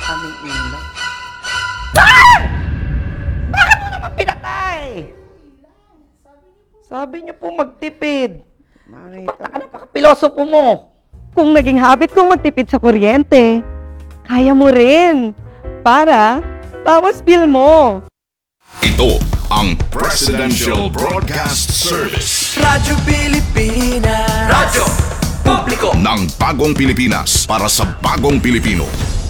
aming ilaw. Ah! Bakit mo naman pinatay? Sabi niyo po magtipid. Napaka-pilosopo mo. Kung naging habit kong magtipid sa kuryente, kaya mo rin. Para, bawas bill mo. Ito ang Presidential Broadcast Service. Radyo Pilipinas. Radyo Publiko ng Bagong Pilipinas para sa Bagong Pilipino.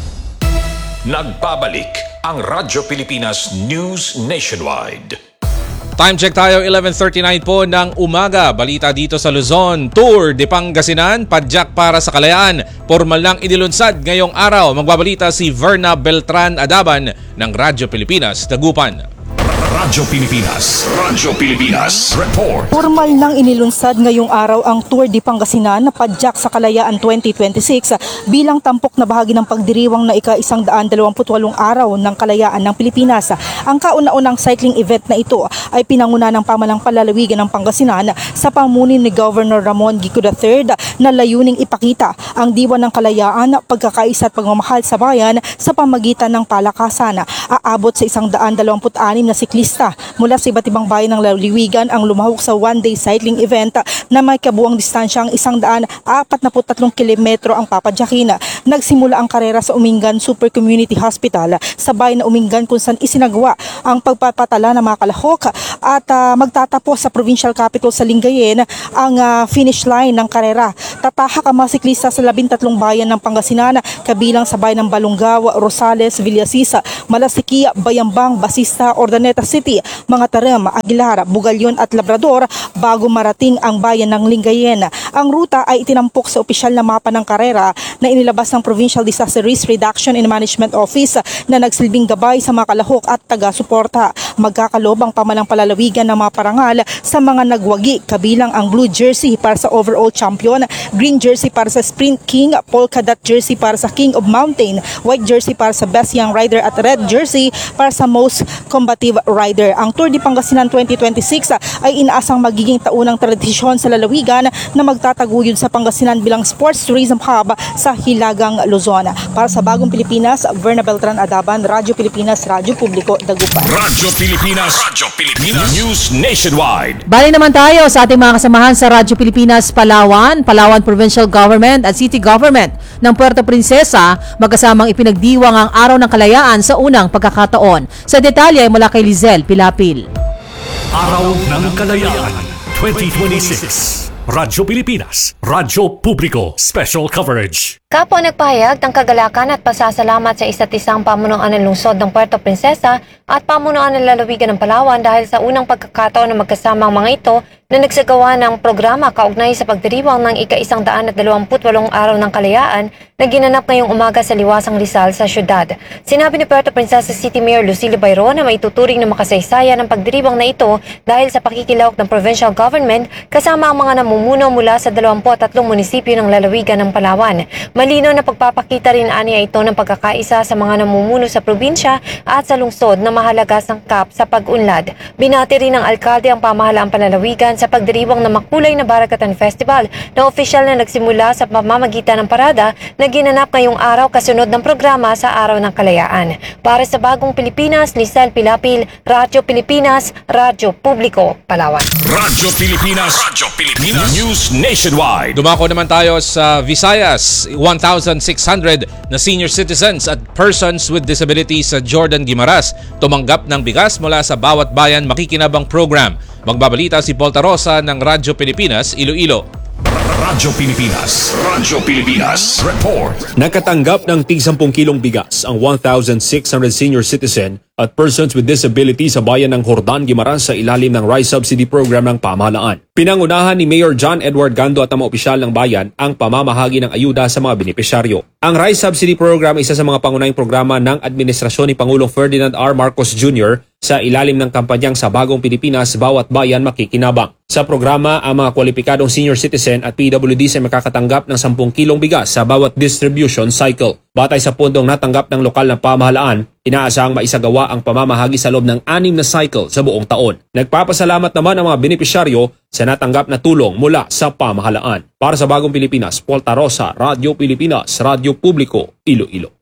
Nagbabalik ang Radyo Pilipinas News Nationwide. Time check tayo, 11:39 po ng umaga. Balita dito sa Luzon. Tour de Pangasinan, padyak para sa kalayaan. Formal lang inilunsad ngayong araw. Magbabalita si Verna Beltran Adaban ng Radyo Pilipinas, Dagupan. Radyo Pilipinas. Radyo Pilipinas. Report. Formal nang inilunsad ngayong araw ang Tour de Pangasinan na padyak sa kalayaan 2026 bilang tampok na bahagi ng pagdiriwang na ika-128 araw ng kalayaan ng Pilipinas. Ang kauna-unang cycling event na ito ay pinanguna ng pamalang palalawigan ng Pangasinan sa pamunin ni Governor Ramon Gico III na layuning ipakita ang diwa ng kalayaan, pagkakaisa at pagmamahal sa bayan sa pamagitan ng palakasan. Aabot sa 126 na siklista mula sa iba't ibang bayan ng lalawigan ang lumahok sa one-day cycling event na may kabuang distansyang 143 kilometro ang papadyakin. Nagsimula ang karera sa Umingan Super Community Hospital sa bayan na Umingan kung saan isinagawa ang pagpapatala ng mga kalahok at magtatapos sa provincial capital sa Lingayen ang finish line ng karera. Tatahak ang mga siklista sa 13 bayan ng Pangasinan kabilang sa bayan ng Balungaw, Rosales, Villasisa, Malasikia, Bayambang, Basista, Ordaneta City, mga Taram, Aguilar, Bugalyon at Labrador bago marating ang bayan ng Lingayen. Ang ruta ay itinampok sa opisyal na mapa ng karera na inilabas ng Provincial Disaster Risk Reduction and Management Office na nagsilbing gabay sa mga kalahok at taga-suporta. Magkakalob ang pamalang palalawigan ng mga parangal sa mga nagwagi kabilang ang blue jersey para sa overall champion, green jersey para sa sprint king, polka dot jersey para sa king of mountain, white jersey para sa best young rider at red jersey para sa most combative rider. Ang Tour de Pangasinan 2026 ay inaasang magiging taunang tradisyon sa lalawigan na magtataguyod sa Pangasinan bilang sports tourism hub sa Hilagang Luzon. Para sa Bagong Pilipinas, Verna Beltran Adaban, Radyo Pilipinas, Radyo Publiko, Dagupan. Radyo Pilipinas. Radyo Pilipinas. News Nationwide. Balik naman tayo sa ating mga kasamahan sa Radyo Pilipinas Palawan, Palawan Provincial Government at City Government ng Puerto Princesa, magkasamang ipinagdiwang ang Araw ng Kalayaan sa unang pagkakataon. Sa detalye ay mula kay Lizelle Pilapil. Araw ng Kalayaan 2026. Radyo Pilipinas, Radyo Publiko, Special Coverage. Kapwa nagpahayag ng kagalakan at pasasalamat sa isa't isang pamunuan ng lungsod ng Puerto Princesa at pamunuan ng lalawigan ng Palawan dahil sa unang pagkakataon na magkasama ang mga ito na nagsagawa ng programa kaugnay sa pagdiriwang ng ika-128 araw ng kalayaan na ginanap ngayong umaga sa Liwasang Rizal sa syudad. Sinabi ni Puerto Princesa City Mayor Lucilio Bayro na maituturing na makasaysayan ng pagdiriwang na ito dahil sa pakikilahok ng provincial government kasama ang mga namumuno mula sa 23 munisipyo ng lalawigan ng Palawan. Malino na pagpapakita rin aniya ito ng pagkakaisa sa mga namumuno sa probinsya at sa lungsod na mahalaga sangkap sa pag-unlad. Binati rin ng alkalde ang pamahalaang panlalawigan sa pagdiriwang ng makulay na Barakatan Festival na opisyal na nagsimula sa pamamagitan ng parada na ginanap ngayong araw kasunod ng programa sa Araw ng Kalayaan. Para sa Bagong Pilipinas, Lizelle Pilapil, Radyo Pilipinas, Radyo Publiko, Palawan. Radyo Pilipinas. Radyo Pilipinas. News Nationwide. Dumako naman tayo sa Visayas. 1,600 na senior citizens at persons with disabilities sa Jordan Guimaras tumanggap ng bigas mula sa Bawat Bayan Makikinabang Program. Magbabalita si Paul Tarosa ng Radyo Pilipinas, Iloilo. Radyo Pilipinas. Radyo Pilipinas. Report. Nakatanggap ng tig 10 kilong bigas ang 1,600 senior citizen at persons with disability sa bayan ng Jordan Guimaras sa ilalim ng Rice Subsidy Program ng pamahalaan. Pinangunahan ni Mayor John Edward Gando at ang mga opisyal ng bayan ang pamamahagi ng ayuda sa mga benepisyaryo. Ang Rice Subsidy Program ay isa sa mga pangunahing programa ng administrasyon ni Pangulong Ferdinand R. Marcos Jr. sa ilalim ng kampanyang Sa Bagong Pilipinas, Bawat Bayan Makikinabang. Sa programa, ang mga kwalipikadong senior citizen at PWDs ay makakatanggap ng 10 kilong bigas sa bawat distribution cycle. Batay sa pundong natanggap ng lokal na pamahalaan, inaasahang maisagawa ang pamamahagi sa loob ng 6 na cycle sa buong taon. Nagpapasalamat naman ang mga benepisyaryo sa natanggap na tulong mula sa pamahalaan. Para sa Bagong Pilipinas, Paul Tarosa, Radyo Pilipinas, Radyo Publiko, Iloilo.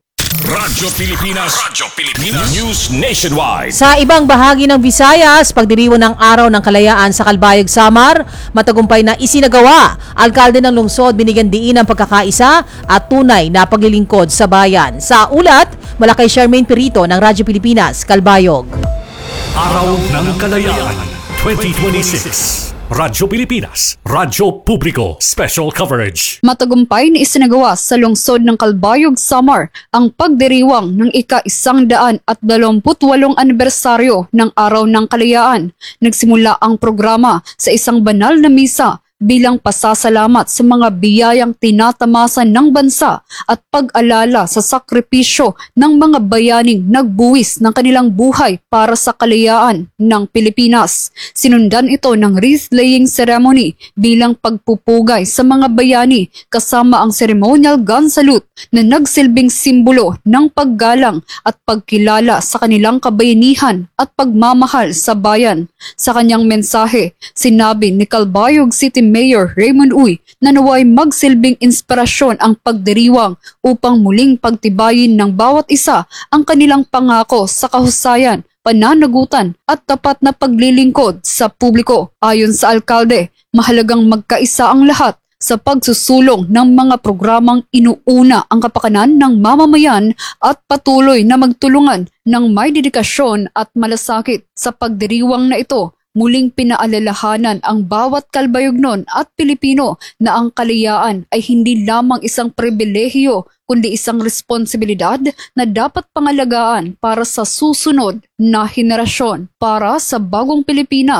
Radyo Pilipinas News Nationwide. Sa ibang bahagi ng Visayas, pagdiriwang ng Araw ng Kalayaan sa Calbayog, Samar, matagumpay na isinagawa. Alkalde ng lungsod binigyan diin ang pagkakaisa at tunay na paglilingkod sa bayan. Sa ulat, mula kay Charmaine Perito ng Radyo Pilipinas, Calbayog. Araw ng Kalayaan 2026. Radyo Pilipinas, Radyo Publiko, Special Coverage. Matagumpay na isinagawa sa lungsod ng Calbayog, Samar ang pagdiriwang ng ika-128 anibersaryo ng Araw ng Kalayaan. Nagsimula ang programa sa isang banal na misa bilang pasasalamat sa mga biyayang tinatamasan ng bansa at pag-alala sa sakripisyo ng mga bayaning nagbuwis ng kanilang buhay para sa kalayaan ng Pilipinas. Sinundan ito ng wreath-laying ceremony bilang pagpupugay sa mga bayani kasama ang ceremonial gun salute na nagsilbing simbolo ng paggalang at pagkilala sa kanilang kabayanihan at pagmamahal sa bayan. Sa kanyang mensahe, sinabi ni Calbayog City Mayor Raymond Uy na naway magsilbing inspirasyon ang pagdiriwang upang muling pagtibayin ng bawat isa ang kanilang pangako sa kahusayan, pananagutan at tapat na paglilingkod sa publiko. Ayon sa alkalde, mahalagang magkaisa ang lahat sa pagsusulong ng mga programang inuuna ang kapakanan ng mamamayan at patuloy na magtulungan ng may dedikasyon at malasakit. Sa pagdiriwang na ito, muling pinaalalahanan ang bawat Calbayognon at Pilipino na ang kalayaan ay hindi lamang isang pribilehiyo kundi isang responsibilidad na dapat pangalagaan para sa susunod na henerasyon. Para sa bagong Pilipinas,